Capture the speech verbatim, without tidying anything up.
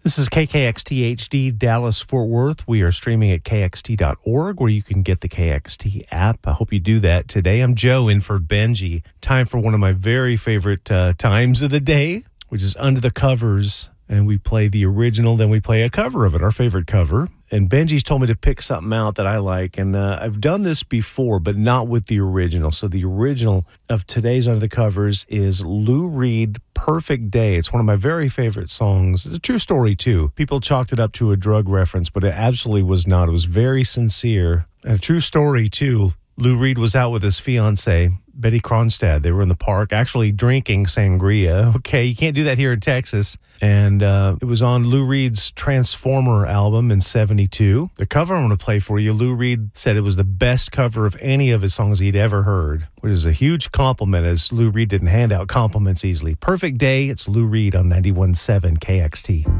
This is K K X T H D Dallas Fort Worth. We are streaming at K X T dot org where you can get the K X T app. I hope you do that today. I'm Joe in for Benji. Time for one of my very favorite uh, times of the day, which is Under the Covers. And we play the original, then we play a cover of it, our favorite cover. And Benji's told me to pick something out that I like. And uh, I've done this before, but not with the original. So the original of today's Under the Covers is Lou Reed, Perfect Day. It's one of my very favorite songs. It's a true story, too. People chalked it up to a drug reference, but it absolutely was not. It was very sincere. And a true story, too. Lou Reed was out with his fiancée, Betty Kronstad. They were in the park actually drinking sangria. Okay, you can't do that here in Texas. And uh, it was on Lou Reed's Transformer album in seventy-two. The cover I'm going to play for you, Lou Reed said it was the best cover of any of his songs he'd ever heard, which is a huge compliment as Lou Reed didn't hand out compliments easily. Perfect Day, it's Lou Reed on ninety-one point seven K X T.